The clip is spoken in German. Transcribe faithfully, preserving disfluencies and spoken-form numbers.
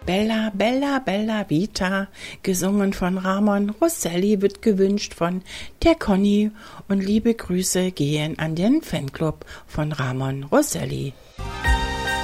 Bella, Bella, Bella Vita, gesungen von Ramon Rosselli, wird gewünscht von der Conny und liebe Grüße gehen an den Fanclub von Ramon Rosselli.